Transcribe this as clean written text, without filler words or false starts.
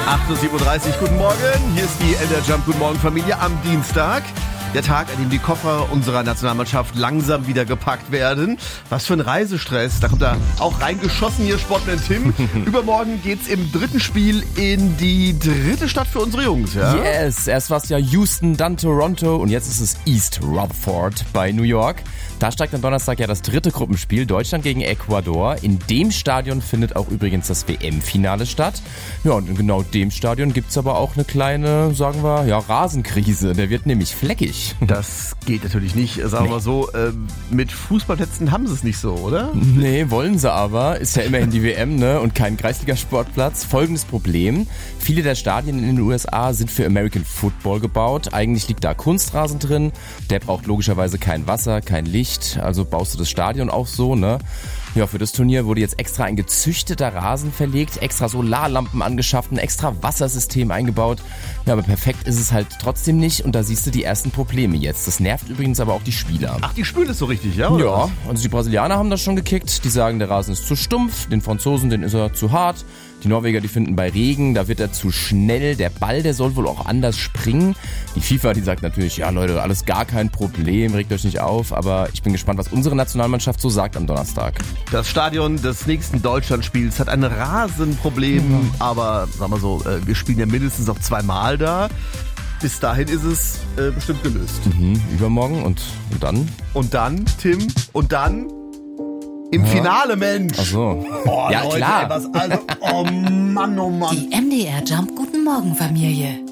8:37 Uhr, guten Morgen. Hier ist die NDR Jump Guten Morgen Familie am Dienstag. Der Tag, an dem die Koffer unserer Nationalmannschaft langsam wieder gepackt werden. Was für ein Reisestress. Da kommt er auch reingeschossen hier, Sportman Tim. Übermorgen geht's im dritten Spiel in die dritte Stadt für unsere Jungs, ja? Yes, erst war es ja Houston, dann Toronto und jetzt ist es East Rutherford bei New York. Da steigt am Donnerstag ja das dritte Gruppenspiel, Deutschland gegen Ecuador. In dem Stadion findet auch übrigens das WM-Finale statt. Ja, und in genau dem Stadion gibt's aber auch eine kleine, sagen wir, ja, Rasenkrise. Der wird nämlich fleckig. Das geht natürlich nicht, sagen wir mal so. Mit Fußballplätzen haben sie es nicht so, oder? Nee, wollen sie aber. Ist ja immerhin die WM, ne? Und kein Kreisliga-Sportplatz. Folgendes Problem. Viele der Stadien in den USA sind für American Football gebaut. Eigentlich liegt da Kunstrasen drin. Der braucht logischerweise kein Wasser, kein Licht. Also baust du das Stadion auch so, ne? Ja, für das Turnier wurde jetzt extra ein gezüchteter Rasen verlegt, extra Solarlampen angeschafft, ein extra Wassersystem eingebaut. Ja, aber perfekt ist es halt trotzdem nicht und da siehst du die ersten Probleme jetzt. Das nervt übrigens aber auch die Spieler. Ach, die spülen es so richtig, ja? Oder? Ja, also die Brasilianer haben das schon gekickt. Die sagen, der Rasen ist zu stumpf, den Franzosen, den ist er zu hart. Die Norweger, die finden bei Regen, da wird er zu schnell. Der Ball, der soll wohl auch anders springen. Die FIFA, die sagt natürlich, ja Leute, alles gar kein Problem, regt euch nicht auf. Aber ich bin gespannt, was unsere Nationalmannschaft so sagt am Donnerstag. Das Stadion des nächsten Deutschlandspiels hat ein Rasenproblem, aber sagen wir so, wir spielen ja mindestens noch zweimal da. Bis dahin ist es bestimmt gelöst. Übermorgen und dann? Und dann, Tim, und dann im Finale, Mensch. Ach so. Oh, ja, Leute, klar. ey, oh Mann, oh Mann. Die MDR Jump Guten Morgen Familie.